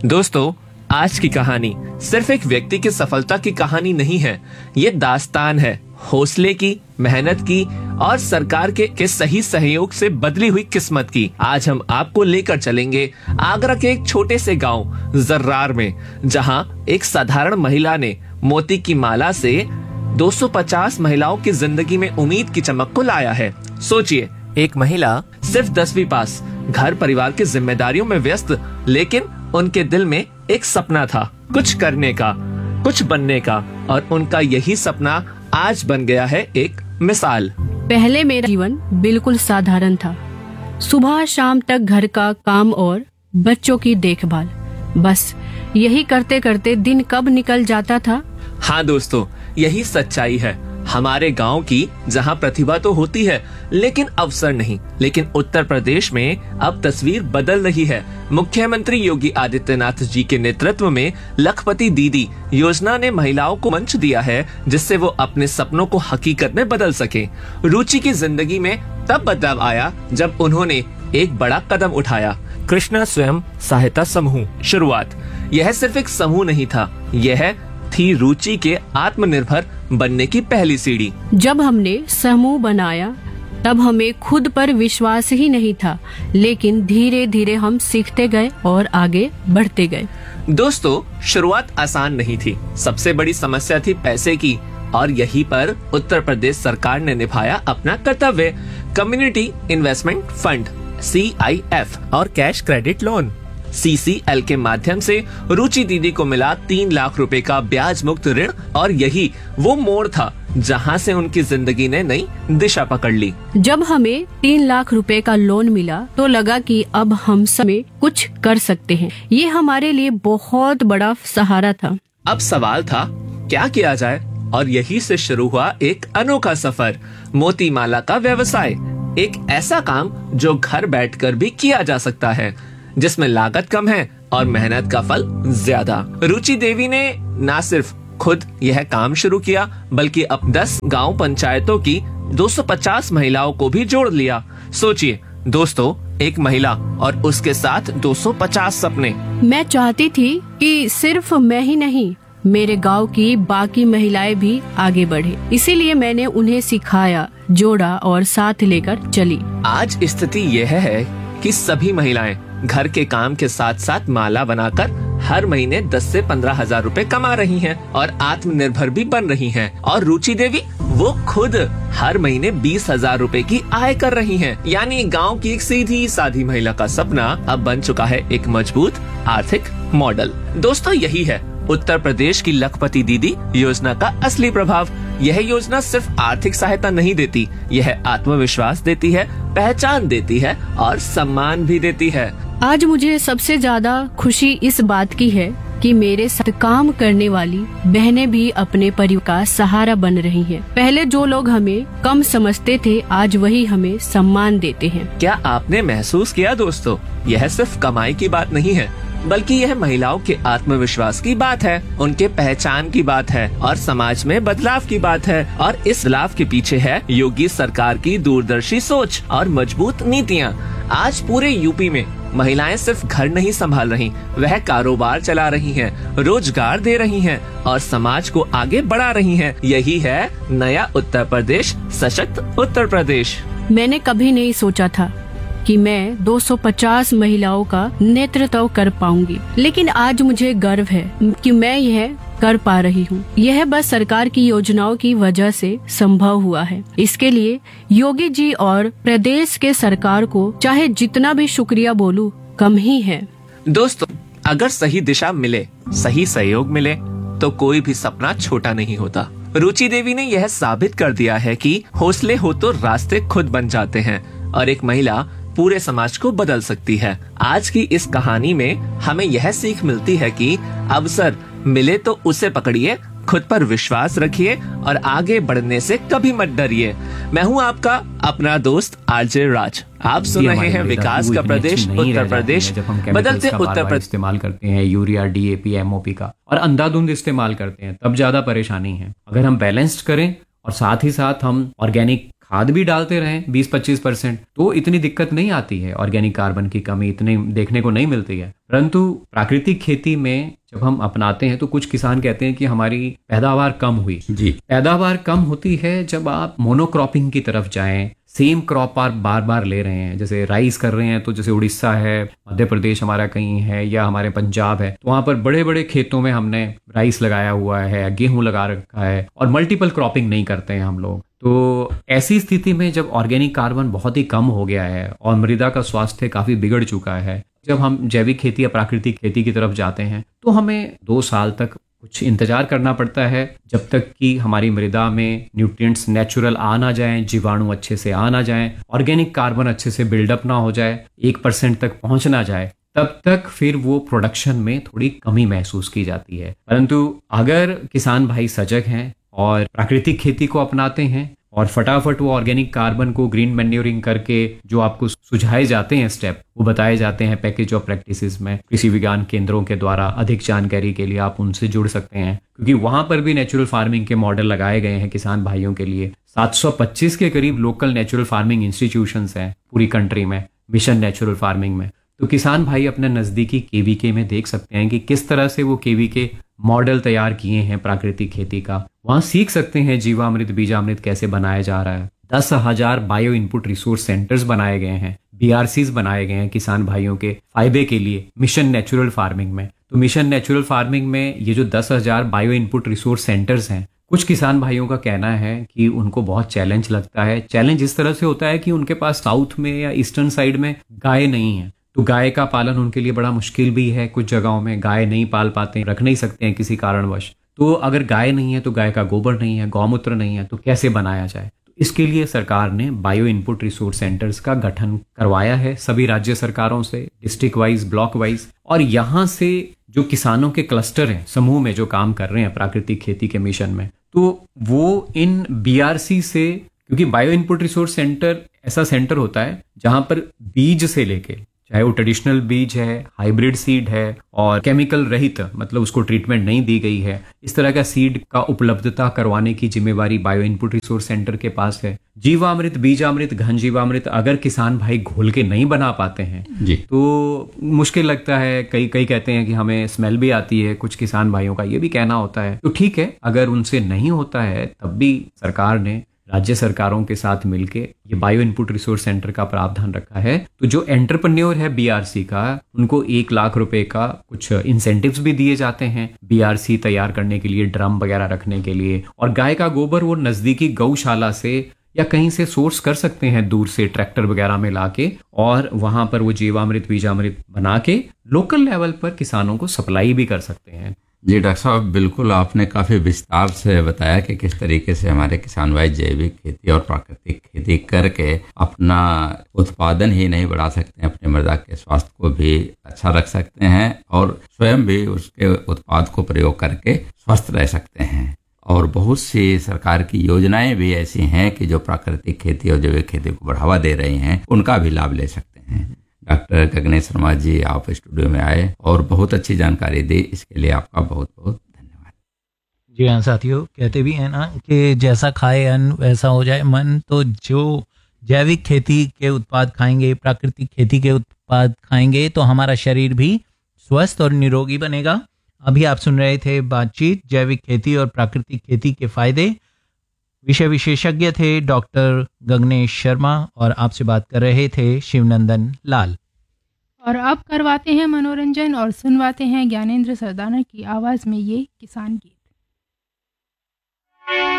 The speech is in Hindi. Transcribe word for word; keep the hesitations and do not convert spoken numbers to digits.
दोस्तों, आज की कहानी सिर्फ एक व्यक्ति की सफलता की कहानी नहीं है। ये दास्तान है हौसले की, मेहनत की और सरकार के, के सही सहयोग से बदली हुई किस्मत की। आज हम आपको लेकर चलेंगे आगरा के एक छोटे से गांव जर्रार में, जहां एक साधारण महिला ने मोती की माला से दो सौ पचास महिलाओं की जिंदगी में उम्मीद की चमक को लाया है। सोचिए, एक महिला सिर्फ दसवीं पास, घर परिवार की जिम्मेदारियों में व्यस्त, लेकिन उनके दिल में एक सपना था, कुछ करने का, कुछ बनने का, और उनका यही सपना आज बन गया है एक मिसाल। पहले मेरा जीवन बिल्कुल साधारण था। सुबह शाम तक घर का काम और बच्चों की देखभाल, बस यही करते करते दिन कब निकल जाता था। हाँ दोस्तों, यही सच्चाई है हमारे गांव की, जहां प्रतिभा तो होती है लेकिन अवसर नहीं। लेकिन उत्तर प्रदेश में अब तस्वीर बदल रही है। मुख्यमंत्री योगी आदित्यनाथ जी के नेतृत्व में लखपति दीदी योजना ने महिलाओं को मंच दिया है, जिससे वो अपने सपनों को हकीकत में बदल सके। रुचि की जिंदगी में तब बदलाव आया जब उन्होंने एक बड़ा कदम उठाया, कृष्णा स्वयं सहायता समूह शुरुआत। यह सिर्फ एक समूह नहीं था, यह थी रुचि के आत्मनिर्भर बनने की पहली सीढ़ी। जब हमने समूह बनाया तब हमें खुद पर विश्वास ही नहीं था, लेकिन धीरे धीरे हम सीखते गए और आगे बढ़ते गए। दोस्तों, शुरुआत आसान नहीं थी। सबसे बड़ी समस्या थी पैसे की, और यहीं पर उत्तर प्रदेश सरकार ने निभाया अपना कर्तव्य। Community investment fund C I F और कैश क्रेडिट लोन सी सी एल के माध्यम से रुचि दीदी को मिला तीन लाख रुपए का ब्याज मुक्त ऋण, और यही वो मोड़ था जहां से उनकी जिंदगी ने नई दिशा पकड़ ली। जब हमें तीन लाख रुपए का लोन मिला तो लगा कि अब हम सब कुछ कर सकते हैं। ये हमारे लिए बहुत बड़ा सहारा था। अब सवाल था क्या किया जाए, और यही से शुरू हुआ एक अनोखा सफर, मोती माला का व्यवसाय। एक ऐसा काम जो घर बैठकर भी किया जा सकता है, जिसमें लागत कम है और मेहनत का फल ज्यादा। रुचि देवी ने न सिर्फ खुद यह काम शुरू किया, बल्कि अब दस गांव पंचायतों की दो सौ पचास महिलाओं को भी जोड़ लिया। सोचिए दोस्तों, एक महिला और उसके साथ दो सौ पचास सपने। मैं चाहती थी कि सिर्फ मैं ही नहीं, मेरे गांव की बाकी महिलाएं भी आगे बढ़े। इसीलिए मैंने उन्हें सिखाया, जोड़ा और साथ लेकर चली। आज स्थिति यह है कि सभी महिलाएं घर के काम के साथ साथ माला बनाकर हर महीने दस से पंद्रह हजार रूपए कमा रही हैं और आत्मनिर्भर भी बन रही हैं। और रुचि देवी वो खुद हर महीने बीस हजार रूपए की आय कर रही हैं। यानी गांव की एक सीधी साधी महिला का सपना अब बन चुका है एक मजबूत आर्थिक मॉडल। दोस्तों, यही है उत्तर प्रदेश की लखपति दीदी योजना का असली प्रभाव। यह योजना सिर्फ आर्थिक सहायता नहीं देती, यह आत्मविश्वास देती है, पहचान देती है और सम्मान भी देती है। आज मुझे सबसे ज्यादा खुशी इस बात की है कि मेरे साथ काम करने वाली बहनें भी अपने परिवार का सहारा बन रही हैं। पहले जो लोग हमें कम समझते थे, आज वही हमें सम्मान देते हैं। क्या आपने महसूस किया दोस्तों, यह सिर्फ कमाई की बात नहीं है, बल्कि यह महिलाओं के आत्मविश्वास की बात है, उनके पहचान की बात है और समाज में बदलाव की बात है। और इस बदलाव के पीछे है योगी सरकार की दूरदर्शी सोच और मजबूत नीतियाँ। आज पूरे यूपी में महिलाएं सिर्फ घर नहीं संभाल रही, वह कारोबार चला रही हैं, रोजगार दे रही हैं और समाज को आगे बढ़ा रही हैं। यही है नया उत्तर प्रदेश, सशक्त उत्तर प्रदेश। मैंने कभी नहीं सोचा था कि मैं दो सौ पचास महिलाओं का नेतृत्व कर पाऊंगी, लेकिन आज मुझे गर्व है कि मैं यह कर पा रही हूँ। यह बस सरकार की योजनाओं की वजह से संभव हुआ है। इसके लिए योगी जी और प्रदेश के सरकार को चाहे जितना भी शुक्रिया बोलूं कम ही है। दोस्तों, अगर सही दिशा मिले, सही सहयोग मिले, तो कोई भी सपना छोटा नहीं होता। रुचि देवी ने यह साबित कर दिया है कि हौसले हो तो रास्ते खुद बन जाते हैं और एक महिला पूरे समाज को बदल सकती है। आज की इस कहानी में हमें यह सीख मिलती है कि अवसर मिले तो उसे पकड़िए, खुद पर विश्वास रखिए और आगे बढ़ने से कभी मत डरिए। मैं हूं आपका अपना दोस्त आरजे राज। आप सुन रहे हैं विकास का प्रदेश उत्तर प्रदेश। बदलते उत्तर प्रदेश इस्तेमाल करते हैं urea, D A P, M O P का, और अंधाधुंध इस्तेमाल करते हैं, तब ज्यादा परेशानी है। अगर हम बैलेंस्ड करें और साथ ही साथ हम ऑर्गेनिक खाद भी डालते रहें बीस पच्चीस परसेंट तो इतनी दिक्कत नहीं आती है, ऑर्गेनिक कार्बन की कमी इतनी देखने को नहीं मिलती है। परंतु प्राकृतिक खेती में जब हम अपनाते हैं तो कुछ किसान कहते हैं कि हमारी पैदावार कम हुई। जी, पैदावार कम होती है जब आप मोनोक्रॉपिंग की तरफ जाएं, सेम क्रॉप आप बार बार ले रहे हैं। जैसे राइस कर रहे हैं तो जैसे उड़ीसा है, मध्य प्रदेश हमारा कहीं है, या हमारे पंजाब है, तो वहां पर बड़े बड़े खेतों में हमने राइस लगाया हुआ है, गेहूं लगा रखा है, और मल्टीपल क्रॉपिंग नहीं करते हैं हम लोग। तो ऐसी स्थिति में जब ऑर्गेनिक कार्बन बहुत ही कम हो गया है और मृदा का स्वास्थ्य काफी बिगड़ चुका है, जब हम जैविक खेती या प्राकृतिक खेती की तरफ जाते हैं तो हमें दो साल तक कुछ इंतजार करना पड़ता है जब तक कि हमारी मृदा में न्यूट्रिएंट्स नेचुरल आ ना जाएं, जीवाणु अच्छे से आ ना जाएं, ऑर्गेनिक कार्बन अच्छे से बिल्डअप ना हो जाए, एक परसेंट तक पहुंच ना जाए, तब तक फिर वो प्रोडक्शन में थोड़ी कमी महसूस की जाती है। परंतु अगर किसान भाई सजग हैं और प्राकृतिक खेती को अपनाते हैं और फटाफट वो ऑर्गेनिक कार्बन को ग्रीन मैन्योरिंग करके जो आपको सुझाए जाते हैं स्टेप, वो बताए जाते हैं पैकेज ऑफ प्रैक्टिसेस में, कृषि विज्ञान केंद्रों के द्वारा अधिक जानकारी के लिए आप उनसे जुड़ सकते हैं, क्योंकि वहां पर भी नेचुरल फार्मिंग के मॉडल लगाए गए हैं किसान भाइयों के लिए। सात सौ पच्चीस के करीब लोकल नेचुरल फार्मिंग इंस्टीट्यूशंस हैं पूरी कंट्री में, मिशन नेचुरल फार्मिंग में। तो किसान भाई अपने नजदीकी केवीके में देख सकते हैं कि किस तरह से वो केवीके मॉडल तैयार किए हैं प्राकृतिक खेती का। वहां सीख सकते हैं जीवामृत बीजामृत कैसे बनाया जा रहा है। दस हजार बायो इनपुट रिसोर्स सेंटर्स बनाए गए हैं, बीआरसीज बनाए गए हैं किसान भाइयों के फायदे के लिए मिशन नेचुरल फार्मिंग में। तो मिशन नेचुरल फार्मिंग में ये जो दस हजार बायो इनपुट रिसोर्स सेंटर्स हैं, कुछ किसान भाइयों का कहना है कि उनको बहुत चैलेंज लगता है। चैलेंज इस तरह से होता है कि उनके पास साउथ में या ईस्टर्न साइड में गाय नहीं है, तो गाय का पालन उनके लिए बड़ा मुश्किल भी है। कुछ जगहों में गाय नहीं पाल पाते, रख नहीं सकते हैं किसी कारणवश। तो अगर गाय नहीं है तो गाय का गोबर नहीं है, गौमूत्र नहीं है, तो कैसे बनाया जाए। तो इसके लिए सरकार ने बायो इनपुट रिसोर्स सेंटर्स का गठन करवाया है सभी राज्य सरकारों से, डिस्ट्रिक्ट वाइज, ब्लॉक वाइज, और यहाँ से जो किसानों के क्लस्टर हैं, समूह में जो काम कर रहे हैं प्राकृतिक खेती के मिशन में, तो वो इन बीआरसी से, क्योंकि बायो इनपुट रिसोर्स सेंटर ऐसा सेंटर होता है जहां पर बीज से लेके, चाहे वो ट्रेडिशनल बीज है, हाइब्रिड सीड है और केमिकल रहित, मतलब उसको ट्रीटमेंट नहीं दी गई है, इस तरह का सीड का उपलब्धता करवाने की जिम्मेवारी बायो इनपुट रिसोर्स सेंटर के पास है। जीवामृत बीजामृत घन जीवामृत अगर किसान भाई घोल के नहीं बना पाते हैं जी, तो मुश्किल लगता है। कई कई कहते हैं कि हमें स्मेल भी आती है, कुछ किसान भाइयों का ये भी कहना होता है। तो ठीक है, अगर उनसे नहीं होता है तब भी सरकार ने राज्य सरकारों के साथ मिलके ये बायो इनपुट रिसोर्स सेंटर का प्रावधान रखा है। तो जो एंटरप्रेन्योर है बीआरसी का, उनको एक लाख रुपए का कुछ इंसेंटिव्स भी दिए जाते हैं बीआरसी तैयार करने के लिए, ड्रम वगैरह रखने के लिए। और गाय का गोबर वो नजदीकी गौशाला से या कहीं से सोर्स कर सकते हैं दूर से, ट्रैक्टर वगैरह में लाके, और वहां पर वो जीवामृत बीजामृत बना के लोकल लेवल पर किसानों को सप्लाई भी कर सकते हैं। जी डॉक्टर साहब, बिल्कुल आपने काफ़ी विस्तार से बताया कि किस तरीके से हमारे किसान भाई जैविक खेती और प्राकृतिक खेती करके अपना उत्पादन ही नहीं बढ़ा सकते हैं, अपने मृदा के स्वास्थ्य को भी अच्छा रख सकते हैं और स्वयं भी उसके उत्पाद को प्रयोग करके स्वस्थ रह सकते हैं। और बहुत सी सरकार की योजनाएं भी ऐसी हैं कि जो प्राकृतिक खेती और जैविक खेती को बढ़ावा दे रही हैं, उनका भी लाभ ले सकते हैं। डॉक्टर गगनेश शर्मा जी, आप स्टूडियो में आए और बहुत अच्छी जानकारी दी, इसके लिए आपका बहुत बहुत धन्यवाद। जी हाँ साथियों, कहते भी हैं ना कि जैसा खाए अन्न वैसा हो जाए मन। तो जो जैविक खेती के उत्पाद खाएंगे, प्राकृतिक खेती के उत्पाद खाएंगे, तो हमारा शरीर भी स्वस्थ और निरोगी बनेगा। अभी आप सुन रहे थे बातचीत जैविक खेती और प्राकृतिक खेती के फायदे। विषय विशेषज्ञ थे डॉक्टर गगनेश शर्मा और आपसे बात कर रहे थे शिवनंदन लाल। और अब करवाते हैं मनोरंजन और सुनवाते हैं ज्ञानेंद्र सरदाना की आवाज में ये किसान गीत।